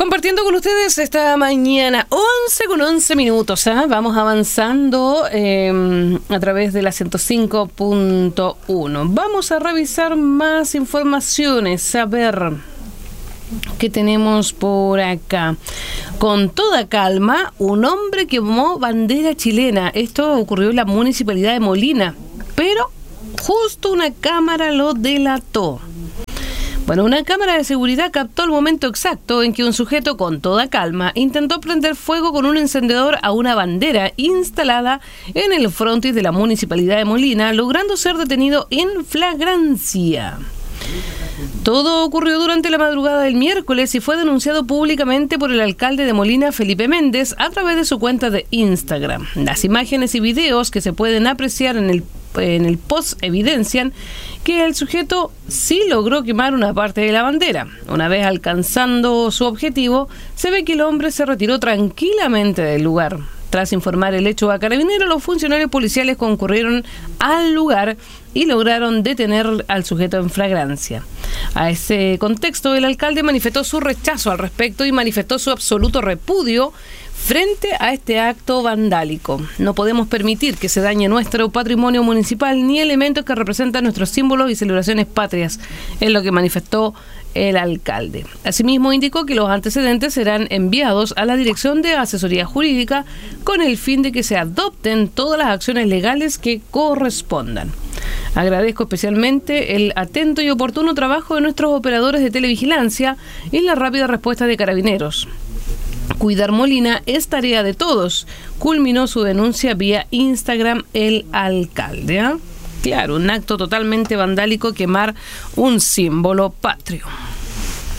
Compartiendo con ustedes esta mañana, 11:11. Vamos avanzando a través de la 105.1. Vamos a revisar más informaciones, a ver qué tenemos por acá. Con toda calma, un hombre quemó bandera chilena. Esto ocurrió en la municipalidad de Molina, pero justo una cámara lo delató. Bueno, una cámara de seguridad captó el momento exacto en que un sujeto con toda calma intentó prender fuego con un encendedor a una bandera instalada en el frontis de la municipalidad de Molina, logrando ser detenido en flagrancia. Todo ocurrió durante la madrugada del miércoles y fue denunciado públicamente por el alcalde de Molina, Felipe Méndez, a través de su cuenta de Instagram. Las imágenes y videos que se pueden apreciar en el post evidencian que el sujeto sí logró quemar una parte de la bandera. Una vez alcanzando su objetivo, se ve que el hombre se retiró tranquilamente del lugar. Tras informar el hecho a Carabineros, los funcionarios policiales concurrieron al lugar y lograron detener al sujeto en flagrancia. A ese contexto, el alcalde manifestó su rechazo al respecto y manifestó su absoluto repudio frente a este acto vandálico. No podemos permitir que se dañe nuestro patrimonio municipal ni elementos que representan nuestros símbolos y celebraciones patrias, es lo que manifestó el alcalde. Asimismo, indicó que los antecedentes serán enviados a la Dirección de Asesoría Jurídica con el fin de que se adopten todas las acciones legales que correspondan. Agradezco especialmente el atento y oportuno trabajo de nuestros operadores de televigilancia y la rápida respuesta de Carabineros. Cuidar Molina es tarea de todos, culminó su denuncia vía Instagram el alcalde. Claro, un acto totalmente vandálico, quemar un símbolo patrio.